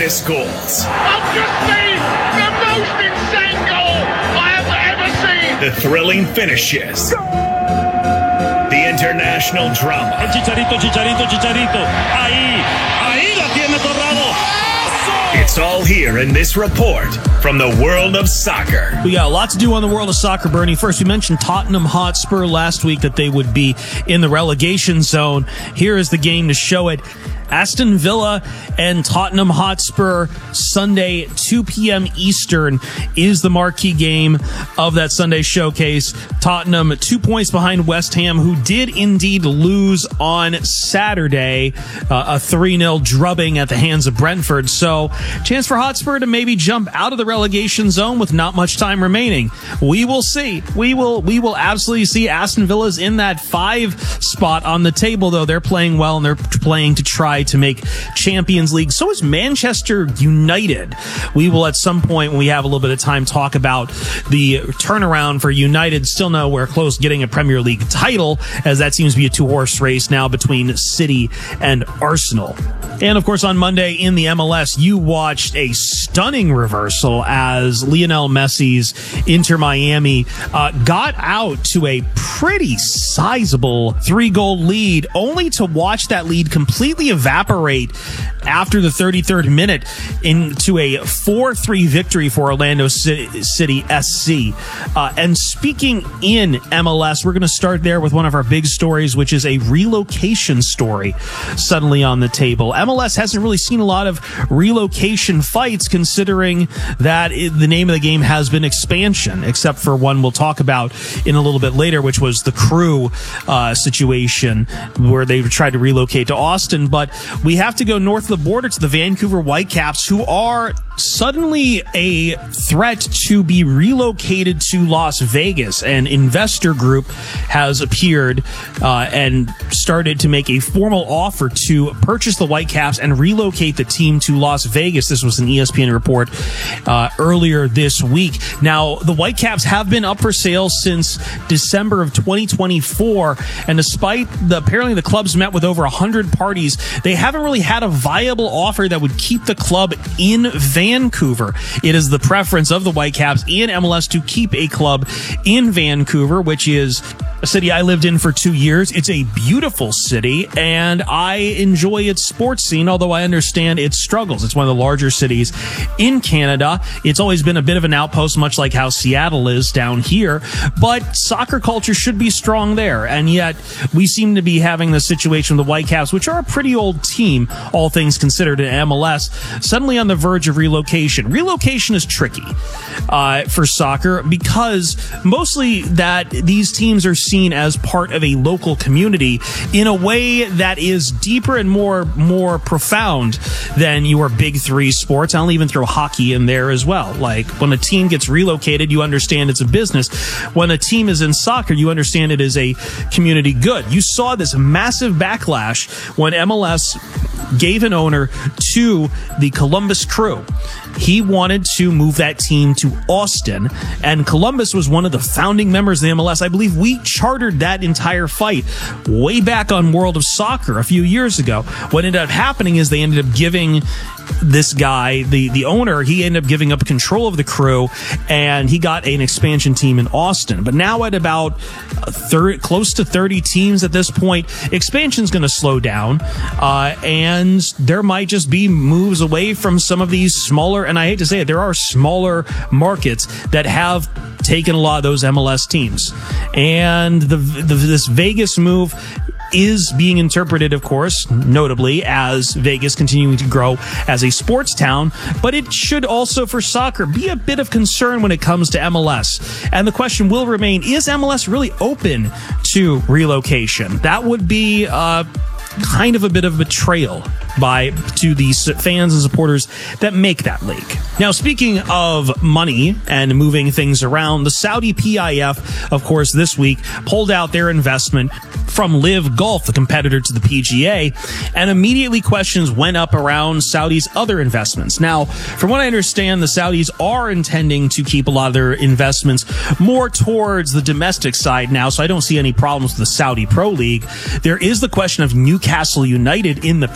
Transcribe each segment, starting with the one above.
greatest goals. I've just seen the most insane goal I have ever seen. The thrilling finishes. The international drama. El Chicharito. Ahí la tiene Torrado. It's all here in this report from the world of soccer. We got a lot to do on the world of soccer, Bernie. First, we mentioned Tottenham Hotspur last week that they would be in the relegation zone. Here is the game to show it. Aston Villa and Tottenham Hotspur, Sunday, 2 p.m. Eastern, is the marquee game of that Sunday showcase. Tottenham 2 points behind West Ham, who did indeed lose on Saturday, a 3-0 drubbing at the hands of Brentford. So, chance for Hotspur to maybe jump out of the relegation zone with not much time remaining. We will see. We will absolutely see. Aston Villa's in that 5 spot on the table, though. They're playing well, and they're playing to try to make Champions League. So is Manchester United. We will at some point, when we have a little bit of time, talk about the turnaround for United. Still nowhere close getting a Premier League title, as that seems to be a 2-horse race now between City and Arsenal. And of course, on Monday in the MLS, you watched a stunning reversal as Lionel Messi's Inter Miami got out to a pretty sizable 3-goal lead, only to watch that lead completely evaporate after the 33rd minute into a 4-3 victory for Orlando City SC. And speaking in MLS, we're going to start there with one of our big stories, which is a relocation story suddenly on the table. MLS hasn't really seen a lot of relocation fights, considering that the name of the game has been expansion, except for one we'll talk about in a little bit later, which was the Crew situation where they tried to relocate to Austin. But we have to go north of the border to the Vancouver Whitecaps, who are suddenly a threat to be relocated to Las Vegas. An investor group has appeared and started to make a formal offer to purchase the Whitecaps and relocate the team to Las Vegas. This was an ESPN report earlier this week. Now, the Whitecaps have been up for sale since December of 2024, and despite apparently the club's met with over 100 parties, they haven't really had a viable offer that would keep the club in Vancouver. It is the preference of the Whitecaps and MLS to keep a club in Vancouver, which is a city I lived in for 2 years. It's a beautiful city, and I enjoy its sports scene, although I understand its struggles. It's one of the larger cities in Canada. It's always been a bit of an outpost, much like how Seattle is down here, but soccer culture should be strong there, and yet we seem to be having the situation with the Whitecaps, which are a pretty old team, all things considered, in MLS, suddenly on the verge of relocation. Relocation is tricky for soccer because mostly that these teams are seen as part of a local community in a way that is deeper and more profound than your big three sports. I'll even throw hockey in there as well. Like, when a team gets relocated, you understand it's a business. When a team is in soccer, you understand it is a community good. You saw this massive backlash when MLS gave an owner to the Columbus Crew. He wanted to move that team to Austin, and Columbus was one of the founding members of the MLS. I believe we chartered that entire fight way back on World of Soccer a few years ago. What ended up happening is they ended up giving this guy, the owner, he ended up giving up control of the Crew, and he got an expansion team in Austin. But now at about close to 30 teams at this point, expansion's going to slow down, and there might just be moves away from some of these smaller, and I hate to say it, there are smaller markets that have taken a lot of those MLS teams. And this Vegas move is being interpreted, of course, notably as Vegas continuing to grow as a sports town, but it should also, for soccer, be a bit of concern when it comes to MLS. And the question will remain, is MLS really open to relocation? That would be kind of a bit of betrayal to the fans and supporters that make that league. Now, speaking of money and moving things around, the Saudi PIF, of course, this week pulled out their investment from Live Golf, the competitor to the PGA, and immediately questions went up around Saudi's other investments. Now, from what I understand, the Saudis are intending to keep a lot of their investments more towards the domestic side now, so I don't see any problems with the Saudi Pro League. There is the question of Newcastle United in the Premier League,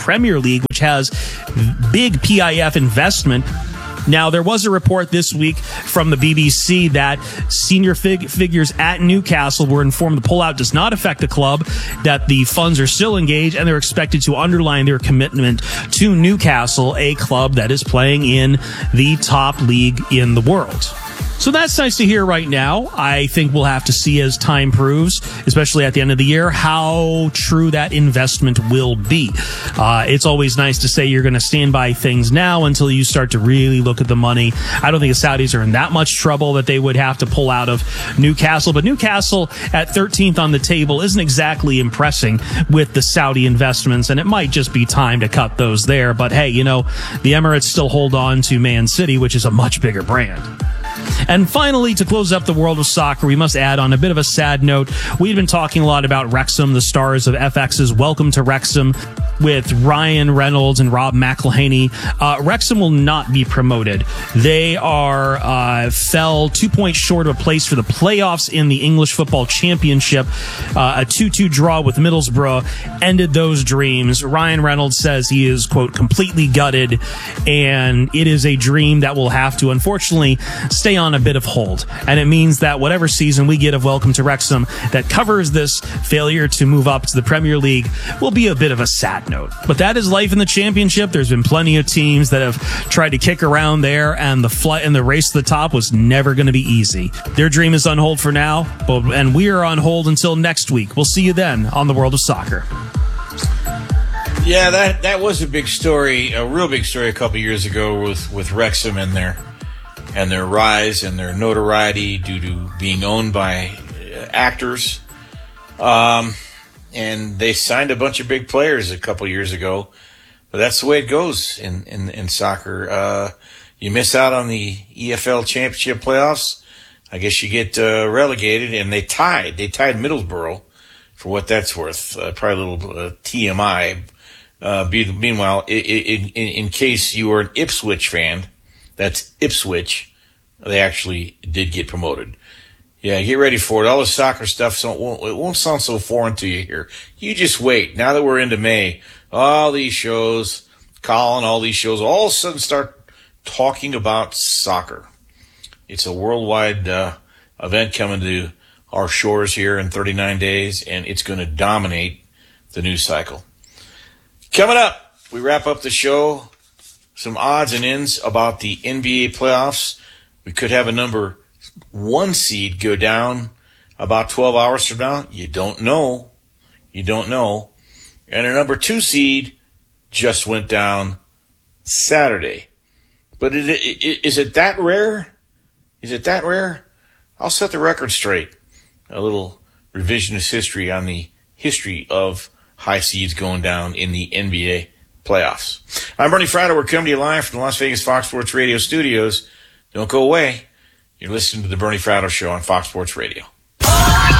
League, which has big PIF investment. Now, there was a report this week from the BBC that senior figures at Newcastle were informed the pullout does not affect the club, that the funds are still engaged, and they're expected to underline their commitment to Newcastle, a club that is playing in the top league in the world. So that's nice to hear right now. I think we'll have to see as time proves, especially at the end of the year, how true that investment will be. It's always nice to say you're going to stand by things now until you start to really look at the money. I don't think the Saudis are in that much trouble that they would have to pull out of Newcastle, but Newcastle at 13th on the table isn't exactly impressing with the Saudi investments, and it might just be time to cut those there. But hey, the Emirates still hold on to Man City, which is a much bigger brand. And finally, to close up the world of soccer, we must add on a bit of a sad note. We've been talking a lot about Wrexham, the stars of FX's Welcome to Wrexham, with Ryan Reynolds and Rob McElhenney. Wrexham will not be promoted. They fell 2 points short of a place for the playoffs in the English Football Championship. A 2-2 draw with Middlesbrough ended those dreams. Ryan Reynolds says he is, quote, completely gutted, and it is a dream that will have to, unfortunately, stay on a bit of hold. And it means that whatever season we get of Welcome to Wrexham that covers this failure to move up to the Premier League will be a bit of a sad note. But that is life in the Championship. There's been plenty of teams that have tried to kick around there, and the race to the top was never going to be easy. Their dream is on hold for now, and we are on hold until next week. We'll see you then on the World of Soccer. Yeah, that was a big story, a real big story a couple years ago with Wrexham and their rise and their notoriety due to being owned by actors. And they signed a bunch of big players a couple years ago. But that's the way it goes in soccer. You miss out on the EFL Championship playoffs, I guess you get relegated. And they tied Middlesbrough, for what that's worth. Probably a little TMI. Meanwhile, in case you were an Ipswich fan, that's Ipswich, they actually did get promoted. Yeah, get ready for it. All the soccer stuff it won't sound so foreign to you here. You just wait. Now that we're into May, all these shows, Colin, all these shows, all of a sudden start talking about soccer. It's a worldwide event coming to our shores here in 39 days, and it's going to dominate the news cycle. Coming up, we wrap up the show. Some odds and ends about the NBA playoffs. We could have a number 1 seed go down about 12 hours from now. You don't know. And a number 2 seed just went down Saturday. But is it that rare? I'll set the record straight. A little revisionist history on the history of high seeds going down in the NBA playoffs. I'm Bernie Fratto. We're coming to you live from the Las Vegas Fox Sports Radio studios. Don't go away. You're listening to the Bernie Fratto Show on Fox Sports Radio.